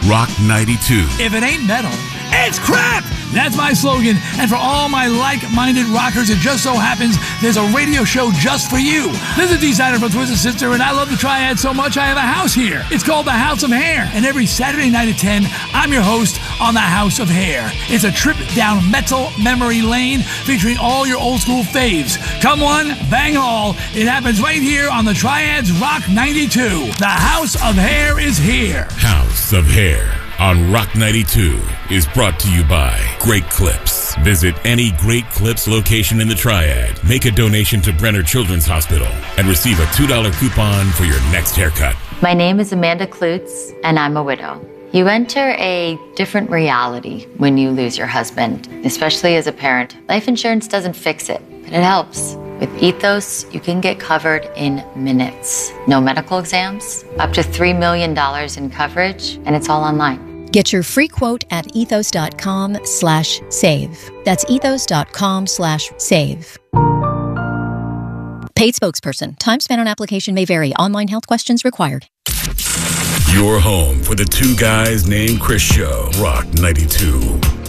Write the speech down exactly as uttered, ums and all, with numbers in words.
Rock ninety-two. If it ain't metal, it's crap! That's my slogan. And for all my like-minded rockers, it just so happens there's a radio show just for you. This is D-Sider from Twisted Sister, and I love the Triad so much I have a house here. It's called the House of Hair. And every Saturday night at ten, I'm your host on the House of Hair. It's a trip down metal memory lane featuring all your old school faves. Come one, bang all. It happens right here on the Triad's Rock ninety-two. The House of Hair is here. House of Hair on Rock ninety-two is brought to you by Great Clips. Visit any Great Clips location in the Triad, make a donation to Brenner Children's Hospital, and receive a two dollar coupon for your next haircut. My name is Amanda Klutz, and I'm a widow. You enter a different reality when you lose your husband, especially as a parent. Life insurance doesn't fix it, but it helps. With Ethos, you can get covered in minutes. No medical exams, up to three million dollars in coverage, and it's all online. Get your free quote at ethos.com slash save. That's ethos.com slash save. Paid spokesperson. Time spent on application may vary. Online health questions required. Your home for the Two Guys Named Chris show, Rock ninety-two.